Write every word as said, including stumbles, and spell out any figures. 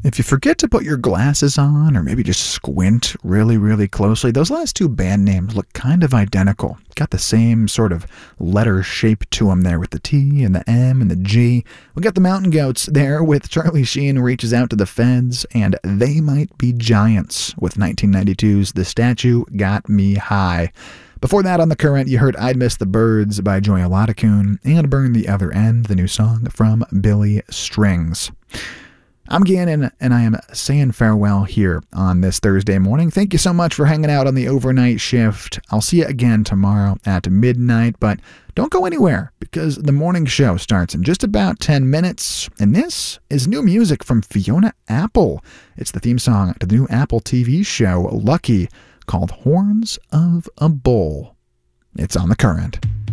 If you forget to put your glasses on or maybe just squint really, really closely, those last two band names look kind of identical. Got the same sort of letter shape to them there with the T and the M and the G. We got the Mountain Goats there with Charlie Sheen Reaches Out to the Feds and They Might Be Giants with nineteen ninety-two's The Statue Got Me High. Before that, on The Current, you heard I'd Miss the Birds by Joy Oladokun and Burn the Other End, the new song from Billy Strings. I'm Gannon, and I am saying farewell here on this Thursday morning. Thank you so much for hanging out on the overnight shift. I'll see you again tomorrow at midnight, but don't go anywhere because the morning show starts in just about ten minutes, and this is new music from Fiona Apple. It's the theme song to the new Apple T V show, Lucky, called Horns of a Bull. It's on The Current.